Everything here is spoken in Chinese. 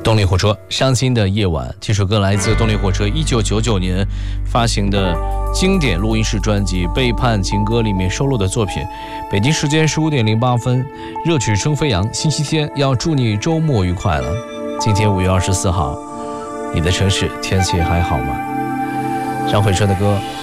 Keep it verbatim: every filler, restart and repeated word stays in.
动力火车伤心的夜晚，这首歌来自动力火车一九九九年发行的经典录音室专辑《背叛情歌》里面收录的作品。北京时间十五点零八分，热曲声飞扬，星期天要祝你周末愉快了。今天五月二十四号，你的城市天气还好吗？张惠生的歌